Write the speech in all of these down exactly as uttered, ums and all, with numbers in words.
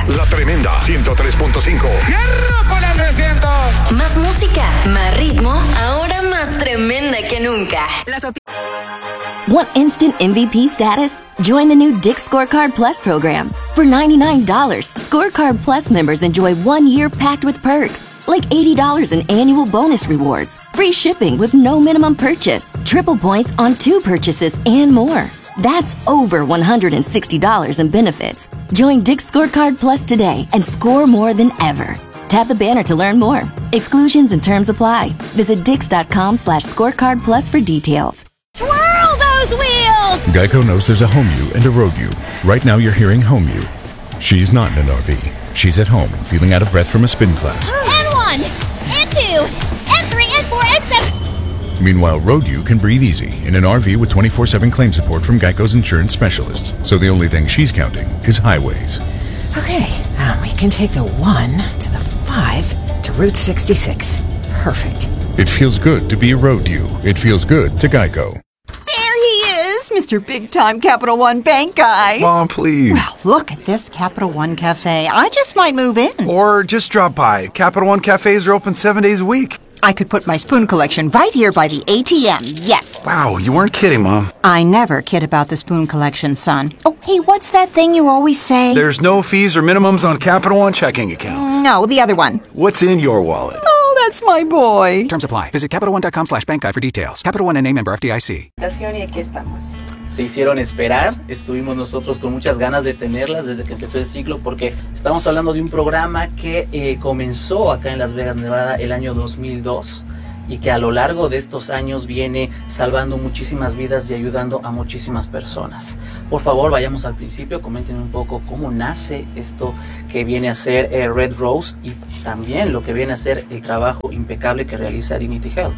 La Tremenda ciento tres punto cinco. ¡Hierro con el trescientos! Más música, más ritmo, ahora más tremenda que nunca. Las op- Want instant M V P status? Join the new Dick's Scorecard Plus program. For ninety-nine dollars, Scorecard Plus members enjoy one year packed with perks, like eighty dollars in annual bonus rewards, free shipping with no minimum purchase, triple points on two purchases, and more. That's over one hundred sixty dollars in benefits. Join Dick's Scorecard Plus today and score more than ever. Tap the banner to learn more. Exclusions and terms apply. Visit dix.com slash scorecard plus for details. Twirl those wheels! Geico knows there's a home you and a road you. Right now you're hearing home you. She's not in an R V. She's at home and feeling out of breath from a spin class. And one, and two, and three, and four, and seven. Meanwhile, road you can breathe easy in an R V with twenty-four seven claim support from Geico's insurance specialists. So the only thing she's counting is highways. Okay, um, we can take the one to the five to Route sixty-six. Perfect. It feels good to be a road you. It feels good to Geico. There he is, Mister Big Time Capital One Bank guy. Mom, please. Well, look at this Capital One Cafe. I just might move in. Or just drop by. Capital One cafes are open seven days a week. I could put my spoon collection right here by the A T M, yes. Wow, you weren't kidding, Mom. I never kid about the spoon collection, son. Oh, hey, what's that thing you always say? There's no fees or minimums on Capital One checking accounts. No, the other one. What's in your wallet? Oh, that's my boy. Terms apply. Visit CapitalOne.com slash bank guide for details. Capital One N A member F D I C. Y aquí estamos. Se hicieron esperar, estuvimos nosotros con muchas ganas de tenerlas desde que empezó el ciclo, porque estamos hablando de un programa que eh, comenzó acá en Las Vegas, Nevada, el año dos mil dos, y que a lo largo de estos años viene salvando muchísimas vidas y ayudando a muchísimas personas. Por favor, vayamos al principio, comenten un poco cómo nace esto que viene a ser eh, Red Rose, y también lo que viene a ser el trabajo impecable que realiza Dignity Health.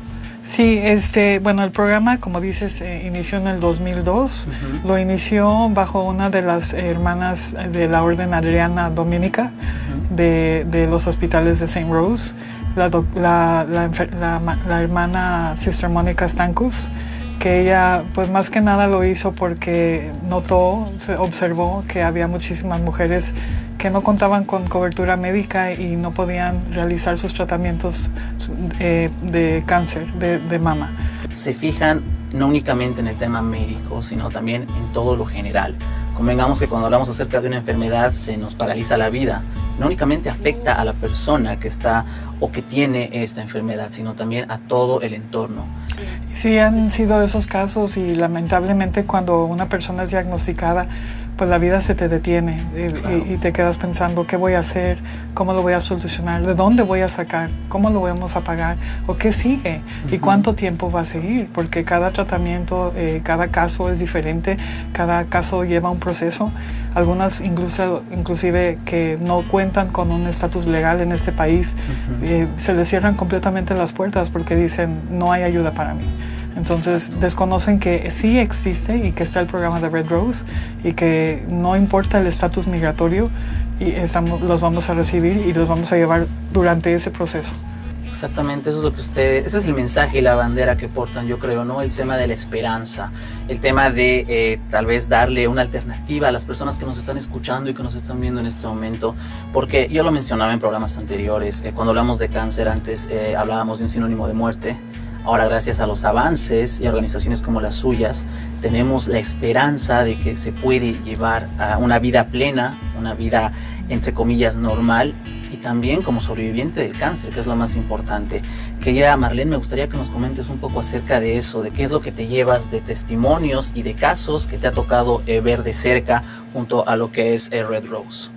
Sí, este, bueno, el programa, como dices, eh, inició en el dos mil dos. Uh-huh. Lo inició bajo una de las hermanas de la Orden Adriana Dominica, uh-huh, de, de los hospitales de Saint Rose, la, la, la, la, la hermana Sister Mónica Stankus, que ella, pues más que nada lo hizo porque notó, se observó que había muchísimas mujeres que no contaban con cobertura médica y no podían realizar sus tratamientos eh, de cáncer de, de mama. Se fijan no únicamente en el tema médico, sino también en todo lo general. Convengamos que cuando hablamos acerca de una enfermedad se nos paraliza la vida. No únicamente afecta a la persona que está o que tiene esta enfermedad, sino también a todo el entorno. Sí, han sido esos casos, y lamentablemente cuando una persona es diagnosticada, pues la vida se te detiene, y, claro, y, y te quedas pensando qué voy a hacer, cómo lo voy a solucionar, de dónde voy a sacar, cómo lo vamos a pagar, o qué sigue, uh-huh, y cuánto tiempo va a seguir, porque cada tratamiento, eh, cada caso es diferente, cada caso lleva un proceso. Algunas incluso, inclusive que no cuentan con un estatus legal en este país, uh-huh, eh, se les cierran completamente las puertas porque dicen no hay ayuda para mí. Entonces desconocen que sí existe y que está el programa de Red Rose, y que no importa el estatus migratorio, y estamos, los vamos a recibir y los vamos a llevar durante ese proceso. Exactamente, eso es lo que ustedes, ese es el mensaje y la bandera que portan, yo creo, ¿no? El tema de la esperanza, el tema de eh, tal vez darle una alternativa a las personas que nos están escuchando y que nos están viendo en este momento, porque yo lo mencionaba en programas anteriores, eh, cuando hablamos de cáncer antes eh, hablábamos de un sinónimo de muerte. Ahora, gracias a los avances y organizaciones como las suyas, tenemos la esperanza de que se puede llevar a una vida plena, una vida entre comillas normal, y también como sobreviviente del cáncer, que es lo más importante. Querida Marlene, me gustaría que nos comentes un poco acerca de eso, de qué es lo que te llevas de testimonios y de casos que te ha tocado eh, ver de cerca junto a lo que es eh, Red Rose.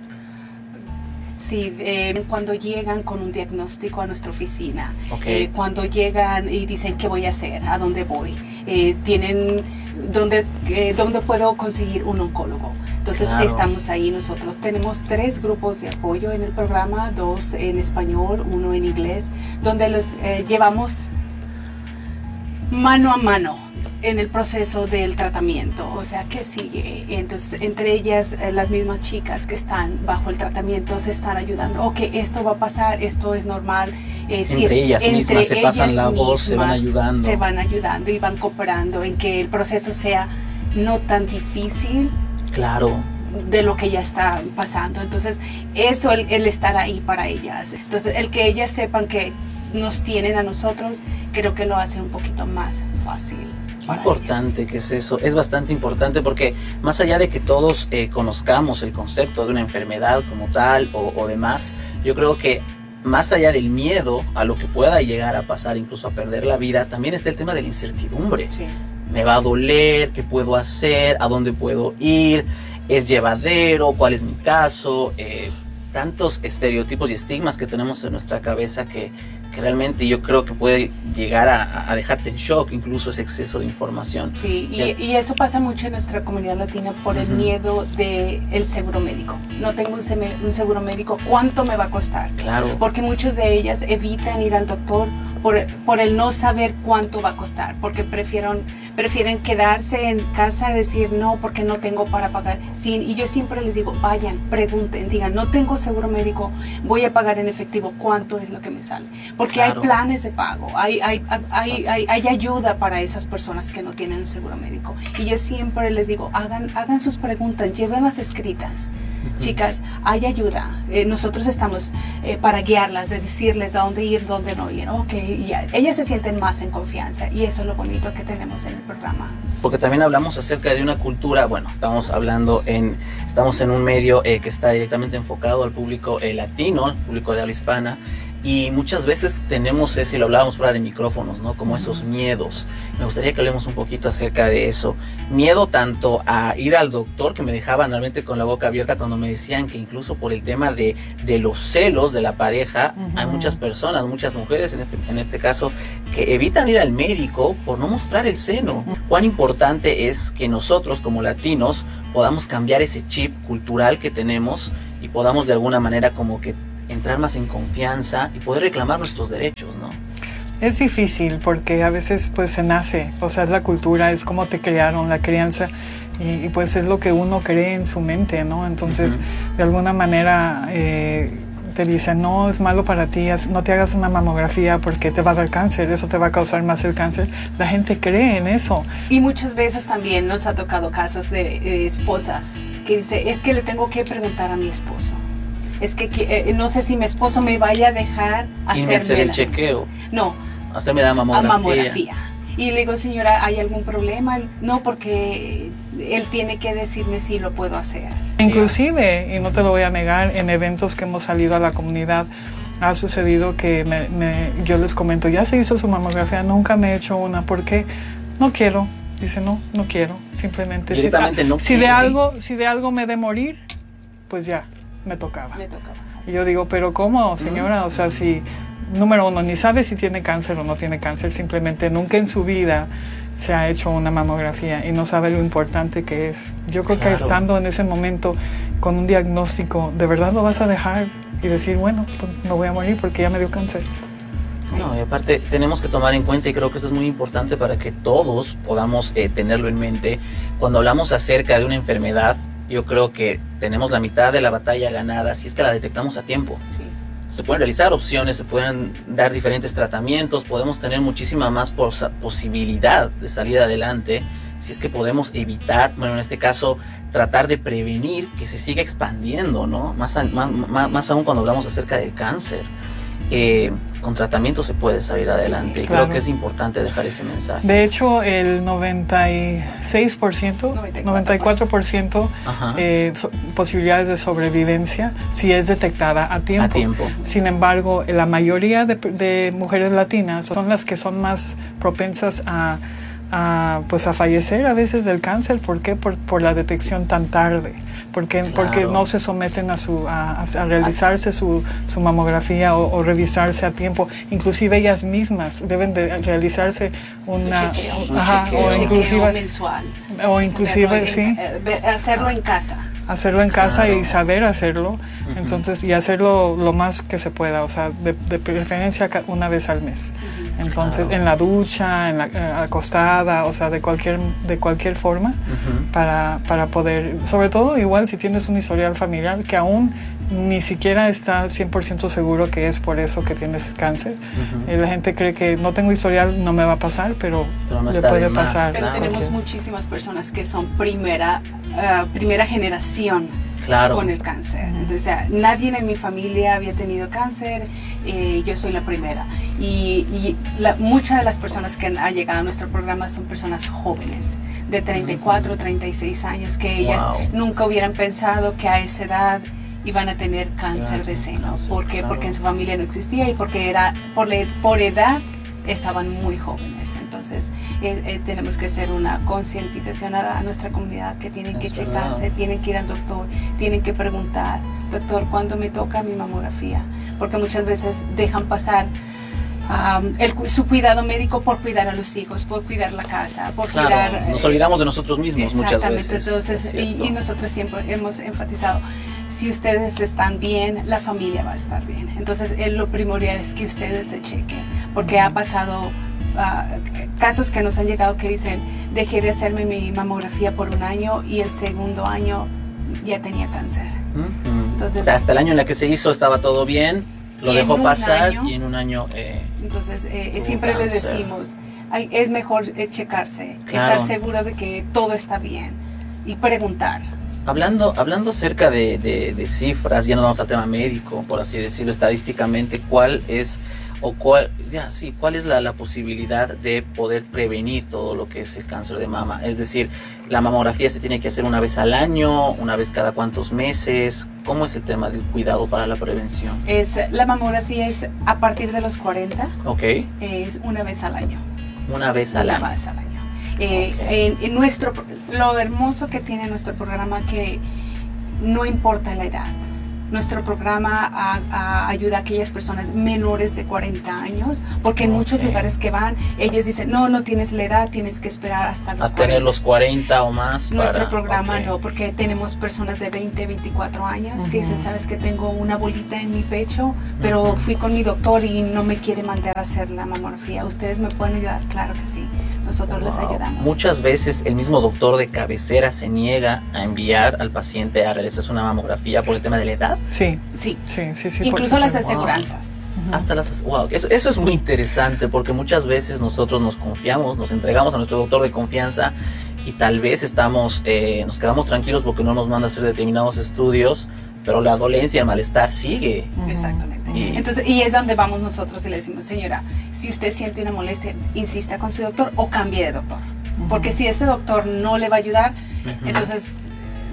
Sí, eh, cuando llegan con un diagnóstico a nuestra oficina, okay, eh, cuando llegan y dicen qué voy a hacer, a dónde voy, eh, tienen dónde, eh, dónde puedo conseguir un oncólogo. Entonces claro, estamos ahí nosotros. Tenemos tres grupos de apoyo en el programa, dos en español, uno en inglés, donde los eh, llevamos mano a mano en el proceso del tratamiento, o sea, ¿qué sigue? Entonces, entre ellas, eh, las mismas chicas que están bajo el tratamiento se están ayudando. Ok, esto va a pasar, esto es normal. Eh, si entre es, ellas entre mismas se pasan la mismas voz, se van ayudando. Se van ayudando y van cooperando en que el proceso sea no tan difícil. Claro, de lo que ya está pasando. Entonces, eso, el, el estar ahí para ellas. Entonces, el que ellas sepan que nos tienen a nosotros, creo que lo hace un poquito más fácil. Importante que es eso, es bastante importante porque más allá de que todos eh, conozcamos el concepto de una enfermedad como tal o, o demás, yo creo que más allá del miedo a lo que pueda llegar a pasar, incluso a perder la vida, también está el tema de la incertidumbre. Sí. ¿Me va a doler? ¿Qué puedo hacer? ¿A dónde puedo ir? ¿Es llevadero? ¿Cuál es mi caso? Eh, tantos estereotipos y estigmas que tenemos en nuestra cabeza que, que realmente yo creo que puede llegar a, a dejarte en shock, incluso ese exceso de información. Sí, y, y eso pasa mucho en nuestra comunidad latina por el uh-huh. miedo del seguro médico. No tengo un, seme, un seguro médico, ¿cuánto me va a costar? Claro. Porque muchas de ellas evitan ir al doctor por, por el no saber cuánto va a costar, porque prefieren, prefieren quedarse en casa y decir no, porque no tengo para pagar. Sí, y yo siempre les digo, vayan, pregunten, digan, no tengo seguro médico, voy a pagar en efectivo, ¿cuánto es lo que me sale? Porque claro. hay planes de pago, hay, hay, hay, hay, hay ayuda para esas personas que no tienen seguro médico. Y yo siempre les digo, hagan, hagan sus preguntas, llévenlas escritas. Uh-huh. Chicas, hay ayuda. Eh, nosotros estamos eh, para guiarlas, de decirles a dónde ir, dónde no ir. Ok, ya. Ellas se sienten más en confianza y eso es lo bonito que tenemos en el programa. Porque también hablamos acerca de una cultura, bueno, estamos hablando en, estamos en un medio eh, que está directamente enfocado al público eh, latino, al público de habla hispana. Y muchas veces tenemos eso, y lo hablábamos fuera de micrófonos, ¿no? Como esos miedos. Me gustaría que hablemos un poquito acerca de eso. Miedo tanto a ir al doctor, que me dejaban realmente con la boca abierta cuando me decían que incluso por el tema de, de los celos de la pareja, uh-huh. hay muchas personas, muchas mujeres en este, en este caso, que evitan ir al médico por no mostrar el seno. Uh-huh. Cuán importante es que nosotros como latinos podamos cambiar ese chip cultural que tenemos y podamos de alguna manera como que entrar más en confianza y poder reclamar nuestros derechos, ¿no? Es difícil porque a veces pues se nace, o sea, es la cultura, es cómo te crearon, la crianza, y, y pues es lo que uno cree en su mente, ¿no? Entonces, uh-huh. de alguna manera eh, te dicen, no, es malo para ti, no te hagas una mamografía porque te va a dar cáncer, eso te va a causar más el cáncer. La gente cree en eso. Y muchas veces también nos ha tocado casos de, de esposas que dice, es que le tengo que preguntar a mi esposo. Es que, que eh, no sé si mi esposo me vaya a dejar hacerme hacer el chequeo. No. Hacerme la mamografía. A mamografía. Y le digo, señora, ¿hay algún problema? No, porque él tiene que decirme si lo puedo hacer. Inclusive, y no te lo voy a negar, en eventos que hemos salido a la comunidad, ha sucedido que me, me, yo les comento, ya se hizo su mamografía, nunca me he hecho una, porque no quiero. Dice, no, no quiero, simplemente. Si, no si, de algo, si de algo me de morir, pues ya. Me tocaba. Me tocaba. Y yo digo, pero ¿cómo, señora? O sea, si, número uno, ni sabe si tiene cáncer o no tiene cáncer, simplemente nunca en su vida se ha hecho una mamografía y no sabe lo importante que es. Yo creo claro. que estando en ese momento con un diagnóstico, ¿de verdad lo vas a dejar y decir, bueno, pues me voy a morir porque ya me dio cáncer? No, y aparte tenemos que tomar en cuenta, y creo que esto es muy importante para que todos podamos eh, tenerlo en mente, cuando hablamos acerca de una enfermedad, yo creo que tenemos la mitad de la batalla ganada si es que la detectamos a tiempo. Sí. Se pueden realizar opciones, se pueden dar diferentes tratamientos, podemos tener muchísima más pos posibilidad de salir adelante si es que podemos evitar, bueno, en este caso, tratar de prevenir que se siga expandiendo, ¿no? Más, más, más, más aún cuando hablamos acerca del cáncer. Eh, con tratamiento se puede salir adelante. Sí, claro. Creo que es importante dejar ese mensaje. De hecho, el noventa y seis por ciento, noventa y cuatro por ciento eh, so, posibilidades de sobrevivencia si es detectada a tiempo. A tiempo. Sin embargo, la mayoría de, de mujeres latinas son las que son más propensas a, a, pues a fallecer a veces del cáncer. ¿Por qué? Por, por la detección tan tarde. Porque, claro. porque no se someten a, su, a, a realizarse su, su mamografía o, o revisarse a tiempo. Inclusive ellas mismas deben de realizarse una... Chequeo, ajá, chequeo, o inclusive, mensual. O inclusive, en, sí. Eh, hacerlo en casa. Hacerlo en casa claro. y saber hacerlo. Uh-huh. Entonces, y hacerlo lo más que se pueda. O sea, de, de preferencia una vez al mes. Uh-huh. Entonces, claro. en la ducha, en la eh, acostada, o sea, de cualquier, de cualquier forma, uh-huh. para, para poder, sobre todo igual si tienes un historial familiar, que aún ni siquiera está cien por ciento seguro que es por eso que tienes cáncer. Uh-huh. eh, la gente cree que no tengo historial, no me va a pasar, pero, pero no le puede pasar. Pero claro. tenemos muchísimas personas que son primera, uh, primera generación claro. con el cáncer. Entonces, o sea, nadie en mi familia había tenido cáncer, eh, yo soy la primera. Y, y la, muchas de las personas que han, han llegado a nuestro programa son personas jóvenes, de treinta y cuatro, treinta y seis años, que ellas wow. nunca hubieran pensado que a esa edad iban a tener cáncer claro, de seno. Cáncer, ¿Por qué? Claro. Porque en su familia no existía y porque era por, le, por edad estaban muy jóvenes. Entonces eh, eh, tenemos que hacer una concientización a, a nuestra comunidad que tienen es que verdad. checarse, tienen que ir al doctor, tienen que preguntar, doctor, ¿cuándo me toca mi mamografía? Porque muchas veces dejan pasar Um, el, su cuidado médico por cuidar a los hijos, por cuidar la casa, por claro, cuidar... Nos olvidamos de nosotros mismos muchas veces. Entonces, y, y nosotros siempre hemos enfatizado, si ustedes están bien, la familia va a estar bien. Entonces, eh, lo primordial es que ustedes se chequen, porque uh-huh. ha pasado uh, casos que nos han llegado que dicen, dejé de hacerme mi mamografía por un año y el segundo año ya tenía cáncer. Uh-huh. Entonces, o sea, hasta el año en el que se hizo estaba todo bien, lo dejó pasar año, y en un año... Eh, entonces, eh, siempre les decimos, ay, es mejor eh, checarse, claro. estar segura de que todo está bien y preguntar. Hablando, hablando acerca de, de, de cifras, ya nos vamos al tema médico, por así decirlo, estadísticamente, ¿cuál es o cuál, ya, sí, cuál es la, la posibilidad de poder prevenir todo lo que es el cáncer de mama? Es decir, ¿la mamografía se tiene que hacer una vez al año, una vez cada cuántos meses? ¿Cómo es el tema del cuidado para la prevención? Es, la mamografía es a partir de los cuarenta, okay. es una vez al año. Una vez al una año. Una vez al año. Eh, okay. en, en nuestro, lo hermoso que tiene nuestro programa que no importa la edad. Nuestro programa a, a ayuda a aquellas personas menores de cuarenta años, porque en okay. muchos lugares que van, ellos dicen, no, no tienes la edad, tienes que esperar hasta los a cuarenta. Tener los cuarenta o más. Nuestro para... programa okay. no, porque tenemos personas de veinte, veinticuatro años uh-huh. que dicen, sabes que tengo una bolita en mi pecho, pero uh-huh. fui con mi doctor y no me quiere mandar a hacer la mamografía. ¿Ustedes me pueden ayudar? Claro que sí, nosotros wow. les ayudamos. Muchas veces el mismo doctor de cabecera se niega a enviar al paciente a realizarse una mamografía por el tema de la edad. Sí, sí, sí, sí, sí incluso las aseguranzas. Wow. Uh-huh. Hasta las, wow, eso, eso es muy interesante porque muchas veces nosotros nos confiamos, nos entregamos a nuestro doctor de confianza y tal vez estamos, eh, nos quedamos tranquilos porque no nos manda a hacer determinados estudios, pero la dolencia, el malestar sigue. Uh-huh. Exactamente. Y, Entonces, y es donde vamos nosotros y le decimos, señora, si usted siente una molestia, insista con su doctor o cambie de doctor. Uh-huh. Porque si ese doctor no le va a ayudar, uh-huh. entonces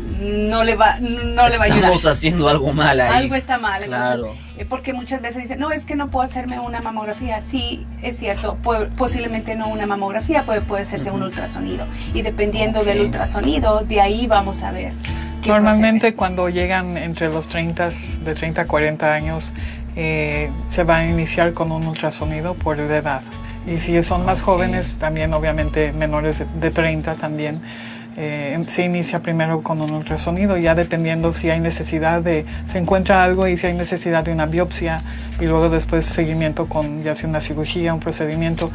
no le va, no le va a ayudar. Estamos haciendo algo mal ahí. Algo está mal. Claro. Entonces, eh, porque muchas veces dicen, no, es que no puedo hacerme una mamografía. Sí, es cierto, puede, posiblemente no una mamografía, puede, puede hacerse uh-huh. un ultrasonido. Y dependiendo okay. del ultrasonido, de ahí vamos a ver. Normalmente procede. Cuando llegan entre los treinta, de treinta a cuarenta años, eh, se va a iniciar con un ultrasonido por la edad. Y si son más okay. jóvenes, también obviamente menores de, de treinta también, eh, se inicia primero con un ultrasonido, ya dependiendo si hay necesidad de, se encuentra algo y si hay necesidad de una biopsia y luego después seguimiento con ya sea una cirugía, un procedimiento,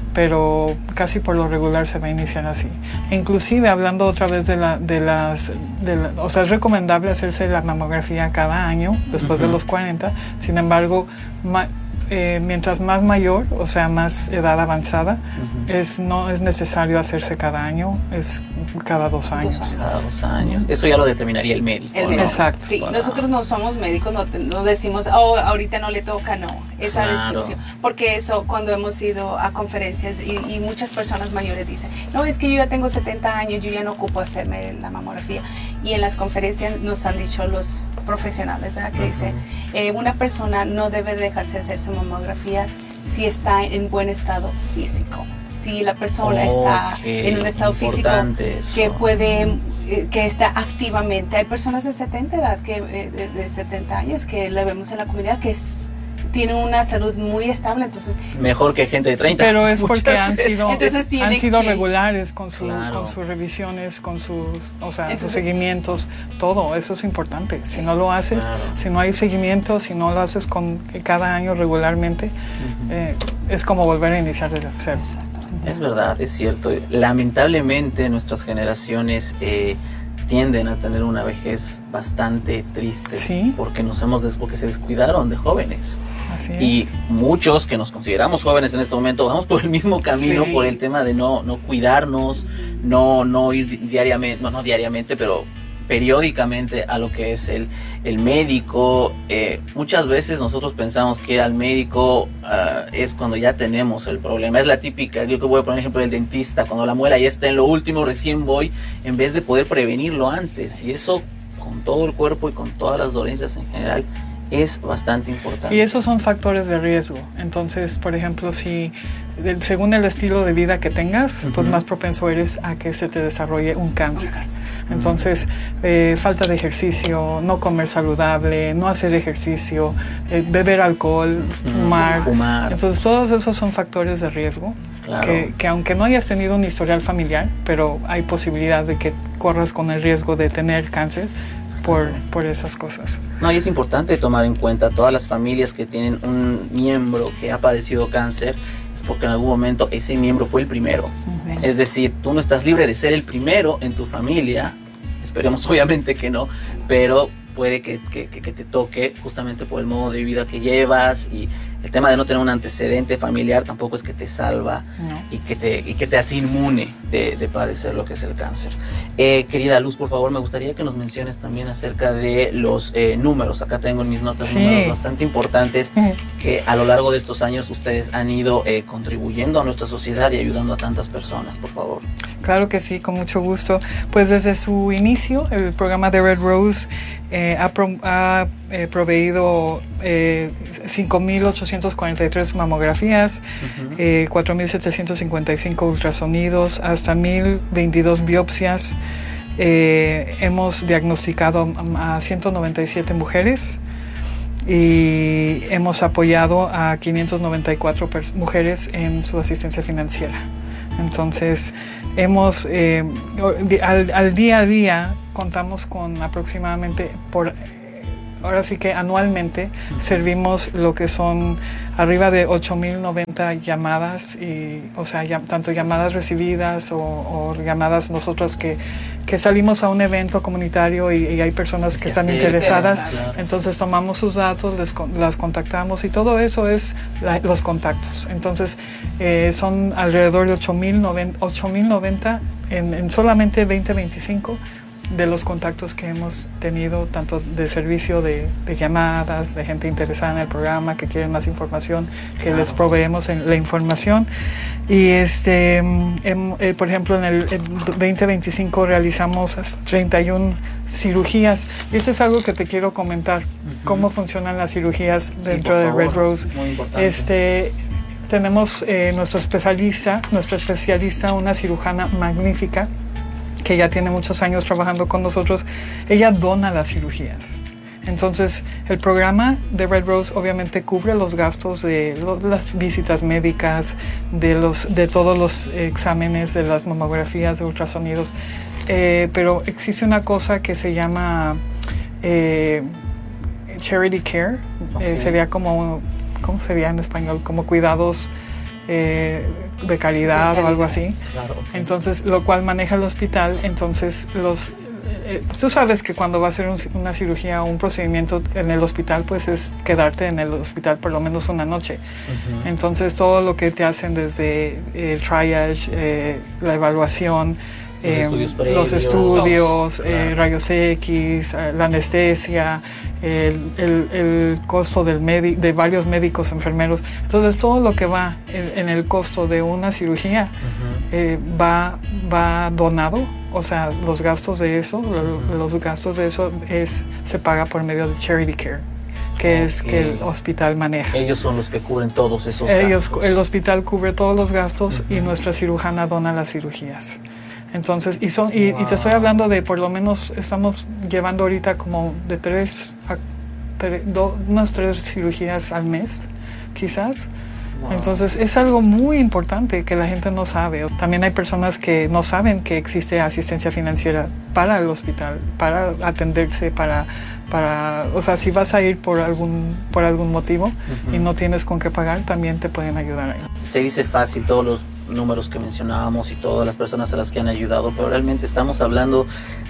pero casi por lo regular se va a iniciar así. E inclusive hablando otra vez de, la, de las, de la, o sea, es recomendable hacerse la mamografía cada año después uh-huh. de los cuarenta, sin embargo, ma, Eh, mientras más mayor, o sea, más edad avanzada, uh-huh. es, no es necesario hacerse cada año, es cada dos años. Dos cada dos años. Eso ya lo determinaría el médico. El médico. Exacto. Sí, para... nosotros no somos médicos, no, no decimos, oh, ahorita no le toca, no, esa claro. descripción. Porque eso, cuando hemos ido a conferencias y, y muchas personas mayores dicen, no, es que yo ya tengo setenta años, yo ya no ocupo hacerme la mamografía. Y en las conferencias nos han dicho los profesionales, ¿verdad? Que uh-huh. dicen, eh, una persona no debe dejarse hacer su mamografía si está en buen estado físico. Si la persona oh, está en un estado físico eso. que puede, eh, que está activamente. Hay personas de setenta edad, que, eh, de, de setenta años que la vemos en la comunidad que es, tienen una salud muy estable, entonces mejor que gente de treinta. Pero es porque han sido, han sido que, regulares con, su, claro. con sus revisiones, con sus, o sea, entonces, sus seguimientos, todo eso es importante. Si no lo haces, claro. si no hay seguimiento, si no lo haces con cada año regularmente, uh-huh. eh, es como volver a iniciar desde cero. Es verdad, es cierto. Lamentablemente nuestras generaciones eh, tienden a tener una vejez bastante triste, ¿sí? porque nos hemos des porque se descuidaron de jóvenes. Así y es. muchos que nos consideramos jóvenes en este momento vamos por el mismo camino, sí. por el tema de no, no cuidarnos, no, no ir diariamente, no, no diariamente, pero periódicamente a lo que es el, el médico. Eh, muchas veces nosotros pensamos que al médico uh, es cuando ya tenemos el problema. Es la típica, yo que voy a poner ejemplo del dentista, cuando la muela ya está en lo último, recién voy, en vez de poder prevenirlo antes. Y eso con todo el cuerpo y con todas las dolencias en general es bastante importante. Y esos son factores de riesgo. Entonces, por ejemplo, si según el estilo de vida que tengas, uh-huh. pues más propenso eres a que se te desarrolle un cáncer. Entonces, eh, falta de ejercicio, no comer saludable, no hacer ejercicio, eh, beber alcohol, uh-huh. fumar. fumar. Entonces, todos esos son factores de riesgo. Claro. Que, que aunque no hayas tenido un historial familiar, pero hay posibilidad de que corras con el riesgo de tener cáncer por, por esas cosas. No, y es importante tomar en cuenta todas las familias que tienen un miembro que ha padecido cáncer, es porque en algún momento ese miembro fue el primero. Uh-huh. Es decir, tú no estás libre de ser el primero en tu familia, esperemos obviamente que no, pero puede que, que, que te toque justamente por el modo de vida que llevas, y el tema de no tener un antecedente familiar tampoco es que te salva, no. y, que te, y que te hace inmune de, de padecer lo que es el cáncer. Eh, querida Luz, por favor, me gustaría que nos menciones también acerca de los eh, números. Acá tengo en mis notas sí. números bastante importantes que a lo largo de estos años ustedes han ido eh, contribuyendo a nuestra sociedad y ayudando a tantas personas, por favor. Claro que sí, con mucho gusto. Pues desde su inicio, el programa de Red Rose eh, ha, pro, ha eh, proveído eh, cinco mil ochocientas cuarenta y tres mamografías, uh-huh. eh, cuatro mil setecientos cincuenta y cinco ultrasonidos, hasta mil veintidós biopsias. Eh, hemos diagnosticado a ciento noventa y siete mujeres y hemos apoyado a quinientas noventa y cuatro pers- mujeres en su asistencia financiera. Entonces, hemos eh, al, al día a día contamos con aproximadamente, por ahora sí que anualmente, servimos lo que son arriba de ocho mil noventa llamadas, y, o sea, ya, tanto llamadas recibidas o, o llamadas nosotros que, que salimos a un evento comunitario y, y hay personas que sí, están sí, interesadas, entonces tomamos sus datos, les, las contactamos y todo eso es la, los contactos. Entonces eh, son alrededor de ocho mil noventa en, en solamente veinte veinticinco de los contactos que hemos tenido, tanto de servicio de, de llamadas, de gente interesada en el programa, que quieren más información, que claro. les proveemos en la información. Y este, en, eh, por ejemplo, en el en veinte veinticinco realizamos treinta y una cirugías. Y eso es algo que te quiero comentar, uh-huh. cómo funcionan las cirugías sí, dentro de Red Rose. Muy importante. Este, tenemos eh, nuestro especialista, nuestra especialista, una cirujana magnífica, que ya tiene muchos años trabajando con nosotros. Ella dona las cirugías. Entonces, el programa de Red Rose obviamente cubre los gastos de lo, las visitas médicas, de, los, de todos los exámenes, de las mamografías, de ultrasonidos. Eh, pero existe una cosa que se llama eh, Charity Care. Okay. Eh, sería como, ¿cómo sería en español? Como cuidados Eh, de calidad o algo así. Claro, okay. Entonces, lo cual maneja el hospital. Entonces, los eh, tú sabes que cuando va a hacer un, una cirugía o un procedimiento en el hospital, pues es quedarte en el hospital por lo menos una noche. Uh-huh. Entonces, todo lo que te hacen desde el triage, eh, la evaluación, los eh, estudios, previos, los estudios claro. eh, rayos X, eh, la anestesia, el, el, el costo del medi- de varios médicos, enfermeros. Entonces, todo lo que va en, en el costo de una cirugía uh-huh. eh, va, va donado. O sea, los gastos de eso, uh-huh. los gastos de eso es, se paga por medio de Charity Care, que okay. es que el hospital maneja. Ellos son los que cubren todos esos Ellos, gastos. El hospital cubre todos los gastos uh-huh. y nuestra cirujana dona las cirugías. Entonces, y, son, y, wow. y te estoy hablando de por lo menos, estamos llevando ahorita como de tres a tre, do, unas tres cirugías al mes, quizás. Wow. Entonces, es algo muy importante que la gente no sabe. También hay personas que no saben que existe asistencia financiera para el hospital, para atenderse, para... para o sea, si vas a ir por algún, por algún motivo uh-huh. y no tienes con qué pagar, también te pueden ayudar ahí. Se dice fácil, todos los números que mencionábamos y todas las personas a las que han ayudado, pero realmente estamos hablando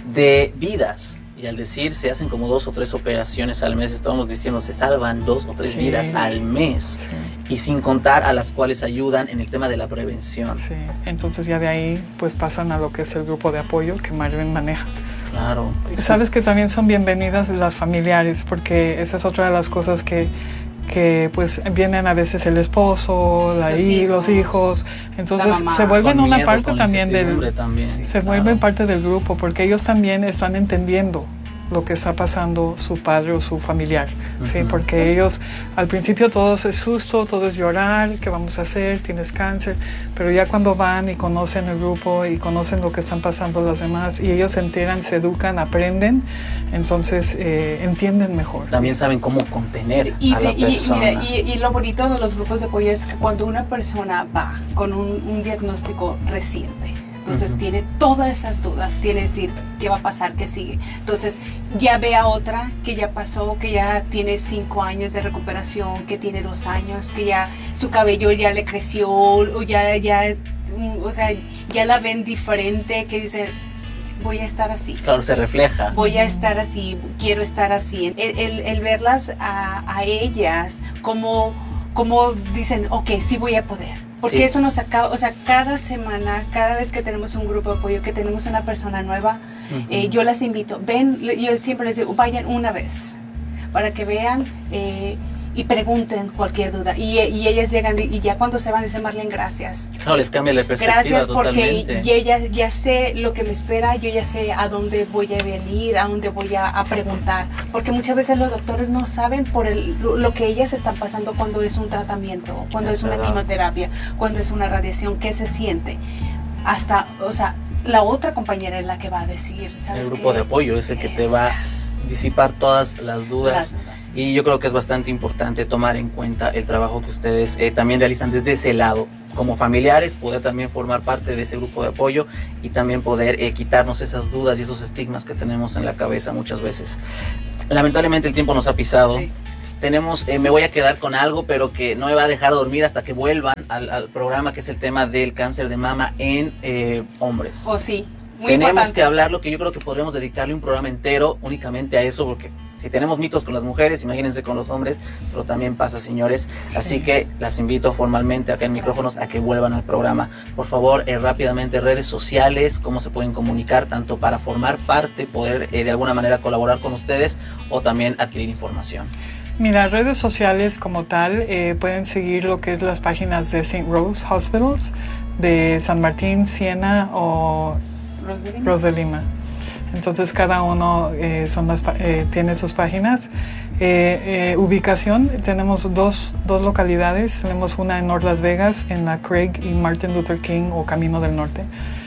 de vidas. Y al decir se hacen como dos o tres operaciones al mes, estamos diciendo se salvan dos o tres sí. vidas al mes. Sí. Y sin contar a las cuales ayudan en el tema de la prevención. Sí, entonces ya de ahí pues pasan a lo que es el grupo de apoyo que Marvin maneja. Claro. Sabes que también son bienvenidas las familiares, porque esa es otra de las cosas que que pues vienen a veces el esposo, la los, hi hijos, los hijos, entonces se vuelven una miedo, parte también del también, sí, se claro. vuelven parte del grupo, porque ellos también están entendiendo lo que está pasando su padre o su familiar, uh-huh. ¿sí? Porque ellos al principio todo es susto, todo es llorar, ¿qué vamos a hacer? Tienes cáncer, pero ya cuando van y conocen el grupo y conocen lo que están pasando los demás y ellos se enteran, se educan, aprenden, entonces eh, entienden mejor. También saben cómo contener y, a la y, persona. Mira, y, y lo bonito de los grupos de apoyo es que cuando una persona va con un, un diagnóstico reciente, entonces uh-huh. tiene todas esas dudas, tiene que decir qué va a pasar, qué sigue. Entonces ya ve a otra que ya pasó, que ya tiene cinco años de recuperación, que tiene dos años, que ya su cabello ya le creció, o ya, ya, o sea, ya la ven diferente, que dicen voy a estar así. Claro, se refleja. Voy a estar así, quiero estar así. El, el, el verlas a, a ellas como, como dicen, ok, sí voy a poder. Porque sí. eso nos acaba, o sea, cada semana, cada vez que tenemos un grupo de apoyo, que tenemos una persona nueva, uh-huh. eh, yo las invito, ven, yo siempre les digo, vayan una vez, para que vean eh, y pregunten cualquier duda. Y, y ellas llegan y ya cuando se van dicen, Marlene, gracias. Claro, les cambia la perspectiva. Gracias porque totalmente. yo ya, ya sé lo que me espera, yo ya sé a dónde voy a venir, a dónde voy a, a preguntar. Porque muchas veces los doctores no saben por el, lo, lo que ellas están pasando cuando es un tratamiento, cuando es, es una quimioterapia, cuando es una radiación, qué se siente. Hasta, o sea, la otra compañera es la que va a decir, ¿sabes? El grupo qué? de apoyo es el que es. te va a disipar todas las dudas. Las dudas. Y yo creo que es bastante importante tomar en cuenta el trabajo que ustedes eh, también realizan desde ese lado, como familiares, poder también formar parte de ese grupo de apoyo y también poder eh, quitarnos esas dudas y esos estigmas que tenemos en la cabeza muchas veces. Lamentablemente el tiempo nos ha pisado. Sí. Tenemos, eh, me voy a quedar con algo, pero que no me va a dejar dormir hasta que vuelvan al, al programa, que es el tema del cáncer de mama en eh, hombres. Oh, sí. Muy Tenemos importante. que hablarlo, que yo creo que podríamos dedicarle un programa entero únicamente a eso, porque si tenemos mitos con las mujeres, imagínense con los hombres, pero también pasa, señores. Sí. Así que las invito formalmente acá en micrófonos a que vuelvan al programa. Por favor, eh, rápidamente, redes sociales, cómo se pueden comunicar, tanto para formar parte, poder eh, de alguna manera colaborar con ustedes o también adquirir información. Mira, redes sociales como tal, eh, pueden seguir lo que es las páginas de Saint Rose Hospitals, de San Martín, Siena o Rose de Lima. Rose de Lima. Entonces cada uno eh, son las, eh, tiene sus páginas. Eh, eh, ubicación, tenemos dos, dos localidades. Tenemos una en North Las Vegas, en la Craig y Martin Luther King o Camino del Norte.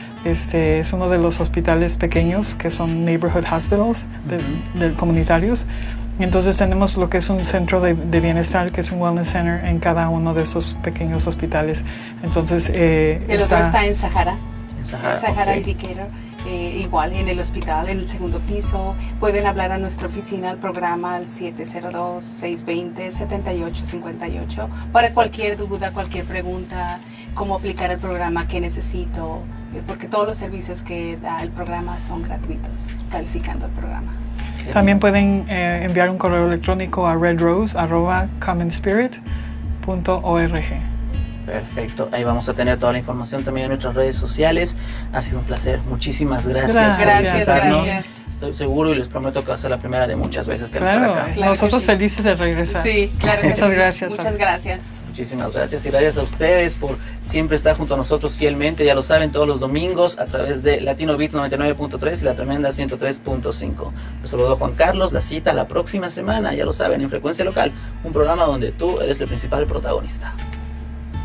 Este es uno de los hospitales pequeños que son neighborhood hospitals de, uh-huh. de comunitarios. Entonces tenemos lo que es un centro de, de bienestar, que es un wellness center en cada uno de esos pequeños hospitales. Entonces eh, el está, otro está en Sahara, en Sahara, Sahara okay. Indicator. Eh, igual en el hospital, en el segundo piso. Pueden hablar a nuestra oficina, al programa al siete cero dos, seis dos cero, siete ocho cinco ocho para cualquier duda, cualquier pregunta, cómo aplicar el programa, qué necesito, eh, porque todos los servicios que da el programa son gratuitos, calificando el programa. También pueden eh, enviar un correo electrónico a redrose arroba commonspirit punto org. Perfecto, ahí vamos a tener toda la información también en nuestras redes sociales. Ha sido un placer, muchísimas gracias. Gracias, gracias. gracias. Estoy seguro y les prometo que va a ser la primera de muchas veces que claro, estar acá. Claro, nosotros sí. felices de regresar. Sí, claro que Muchas sí. gracias. Muchas gracias. Muchísimas gracias y gracias a ustedes por siempre estar junto a nosotros fielmente. Ya lo saben, todos los domingos a través de Latino Beats noventa y nueve punto tres y La Tremenda ciento tres punto cinco. Les saludo Juan Carlos, la cita la próxima semana, ya lo saben, en Frecuencia Local, un programa donde tú eres el principal protagonista.